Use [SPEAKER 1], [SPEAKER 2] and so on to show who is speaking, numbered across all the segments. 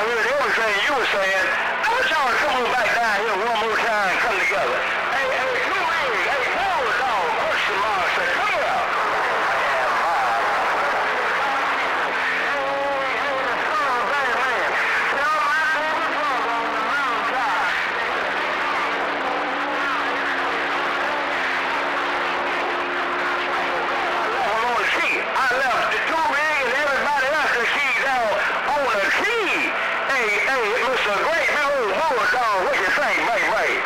[SPEAKER 1] heard everything you were saying. I want y'all to come on back down here one more time and come together. Hey, you ready? Hey, Paul, dog, question mark, say, come here. I left the two ring and everybody else that she's down on the key. Hey, Mr. Great Big Old Mower Dog, what you think, mate?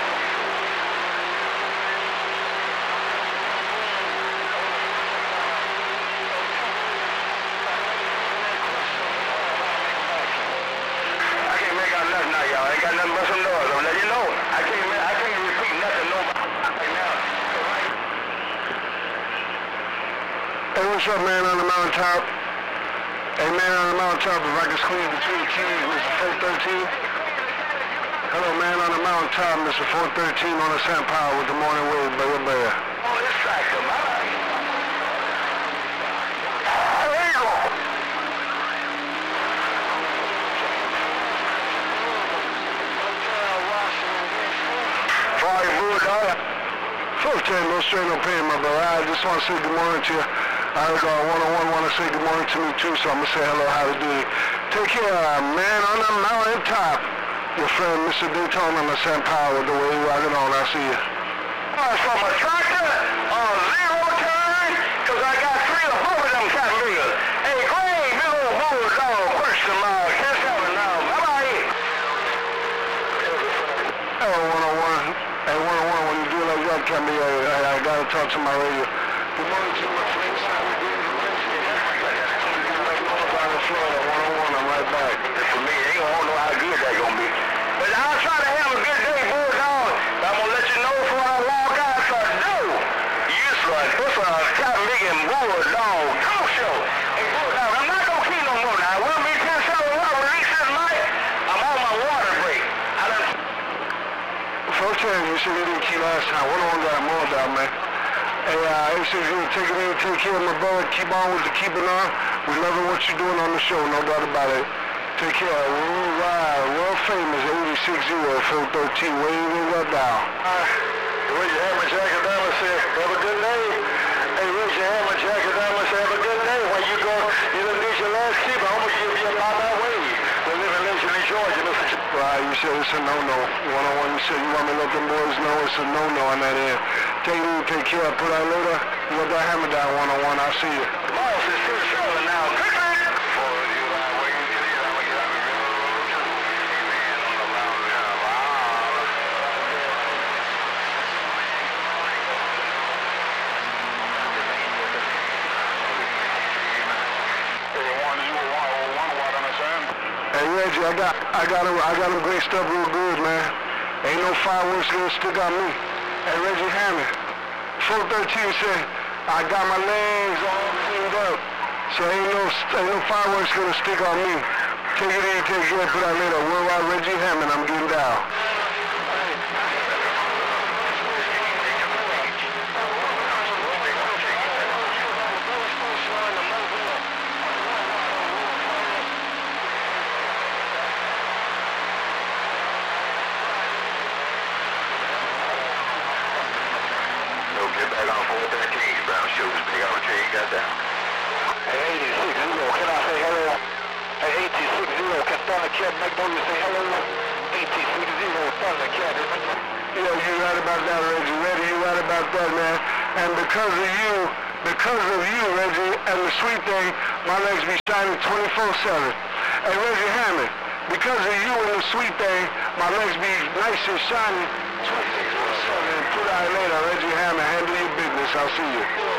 [SPEAKER 1] I can't make out nothing now, y'all. I ain't got nothing but some noise. I'll let you know. I can't repeat nothing no more right now.
[SPEAKER 2] Hey, what's up, man on the mountaintop? Hey, man on the mountaintop, if I can squeeze between the keys, Mr. 413. Hello, man on the mountaintop, Mr. 413 on the San Power with the morning wave, baby.
[SPEAKER 1] Oh, this track, come on. There you go. Sorry, Bulldog.
[SPEAKER 2] 410, no strain, no pain, my brother. I just want to say good morning to you. I one-on-one want to say good morning to me too, so I'm going to say hello, how to do it. Take care, man on the mountaintop. Your friend, Mr. Daytona on the San Power with the way you rocking on. I'll see you.
[SPEAKER 1] From a tractor, zero turn, because I got 3 or 4 of them cotton wheels. Hey, Great Big Old Bulldog, question mark, can't tell me now. Bye-bye.
[SPEAKER 2] Hey, one-on-one. Hey, one-on-one, when you do it like that, tell me, I got to talk to my radio. Good morning to my friends. Florida, one-on-one, I'm right back.
[SPEAKER 1] For me, they don't know how good that's going to be. But I'll try to have a good day, Bulldog. I'm going to let you know before I walk out. So, no, this a Cotton Big and Bulldog talk show. Hey, Bulldog, I'm not going to keep no more now. We'll be 10-7 release this night. I'm on my water break. I done...
[SPEAKER 2] 410, you said you didn't key last time. One-on-one got more down, man. Hey, A6, you take it in, take care of my brother. Keep on with the keeping on. We loving what you're doing on the show, no doubt about it. Take care. Worldwide, world famous, 860-413. Waving that down.
[SPEAKER 1] Raise your hand, Jack Adama, say, have a good day. Hey, raise your hand, Jack Adama, say, have a good day. When you go, you don't need your last keep. I'm going to give you a lot that way. We live in Lynchburg, Georgia, Mr.
[SPEAKER 2] Right, you said it's a no-no. One-on-one, you said you want me to let them boys know it's a no-no on that end. Take care. Put out later. You got that hammer down one-on-one. I'll see you.
[SPEAKER 1] Miles is still showing now. Quickly!
[SPEAKER 2] Hey Reggie, I got him great stuff real good, man. Ain't no fireworks gonna stick on me. Hey Reggie Hammond, 413 said I got my legs all cleaned up, so ain't no fireworks gonna stick on me. Take it easy, take care, put out later. Worldwide Reggie Hammond, I'm getting down.
[SPEAKER 1] Hey, 860, can I say hello? Hey, 860, can Thundercat Magnolia say hello? 860, Thundercat.
[SPEAKER 2] Yeah, you right about that, Reggie. Reggie, you right about that, man. And because of you, Reggie, and the sweet thing, my legs be shining 24/7. Hey, Reggie Hammond, because of you and the sweet thing, my legs be nice and shiny 24/7. Put out later, Reggie Hammond. Handle your business. I'll see you.